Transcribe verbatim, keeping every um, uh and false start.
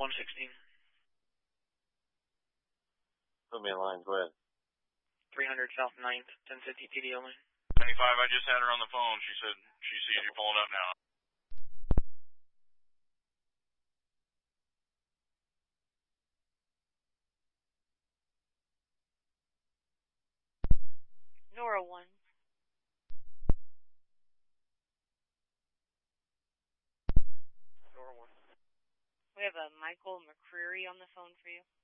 one sixteen. Put me in line, go ahead. three hundred South ninth, ten fifty P D O lane. ninety-five, I just had her on the phone. She said she sees you pulling up now. Nora one. Nora one. We have a Michael McCreary on the phone for you.